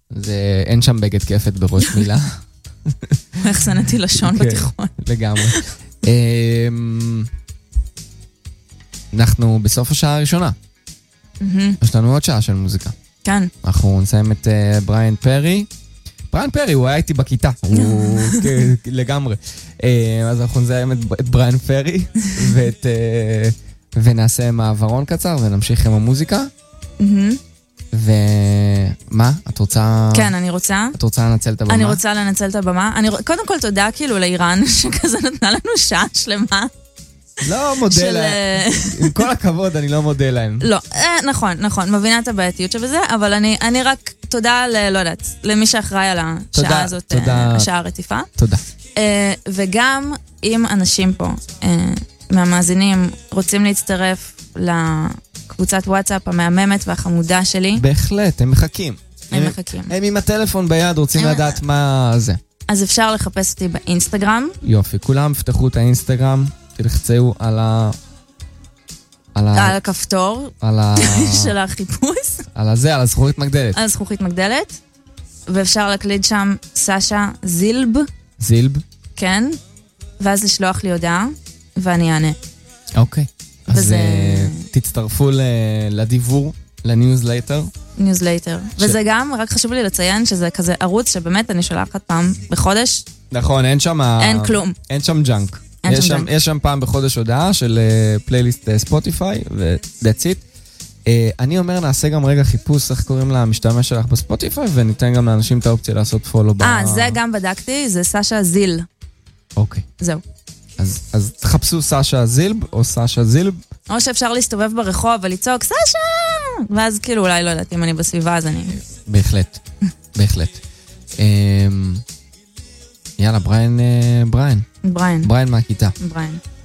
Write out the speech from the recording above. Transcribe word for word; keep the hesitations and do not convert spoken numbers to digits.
זה, אין שם בגד כפת בראש מילה. איך שנאתי לשון בתיכון. לגמרי. אנחנו בסוף השעה הראשונה. יש לנו עוד שעה של מוזיקה. כן. אנחנו נסיים את בריאן פרי. בריאן פרי, הוא היה איתי בכיתה. הוא לגמרי. אז אנחנו נסיים את בריאן פרי, ונעשה מעברון קצר, ונמשיך עם המוזיקה. ומה? את רוצה... כן, אני רוצה. את רוצה לנצל את הבמה? אני רוצה לנצל את הבמה. אני... קודם כל תודה כאילו לאיראן, שכזה נתנה לנו שעה שלמה. לא מודה להם. עם כל הכבוד, אני לא מודה להם. לא, נכון, נכון. מבינה את הבעייתיות שבזה, אבל אני, אני רק תודה ל... לא יודעת, למי שאחראי על השעה הזאת, השעה הרטיפה. תודה. וגם אם אנשים פה, מהמאזינים, רוצים להצטרף לקבוצת וואטסאפ המהממת והחמודה שלי. בהחלט, הם מחכים. הם מחכים. הם עם הטלפון ביד רוצים לדעת מה זה. אז אפשר לחפש אותי באינסטגרם. יופי, כולם פתחו את האינסטגרם. תלחצו על ה... על הכפתור על ה... של החיפוש. על הזה, על הזכוכית מגדלת. על הזכוכית מגדלת. ואפשר להקליד שם סשה זילב. זילב? כן. ואז לשלוח לי הודעה, ואני אענה. אוקיי. אז תצטרפו לדיבור, לניוזלייטר. ניוזלייטר. וזה גם, רק חשוב לי לציין שזה כזה ערוץ שבאמת אני שולחת פעם בחודש. נכון, אין שם... אין כלום. אין שם ג'אנק. יש שם, יש שם פעם בחודש הודעה של פלייליסט ספוטיפיי, ו-that's it. אני אומר, נעשה גם רגע חיפוש, איך קוראים למשתמש שלך בספוטיפיי, וניתן גם לאנשים את האופציה לעשות פולו. אה, זה גם בדקתי, זה סשה זיל. אוקיי. זהו. אז, אז תחפשו סשה זילב, או סשה זילב. או שאפשר להסתובב ברחוב ולצעוק, סשה! ואז כאילו, אולי לא יודעת, אם אני בסביבה, אז אני... בהחלט, בהחלט. יאללה, בריין, בריין. בריין. בריין מהכיתה. בריין.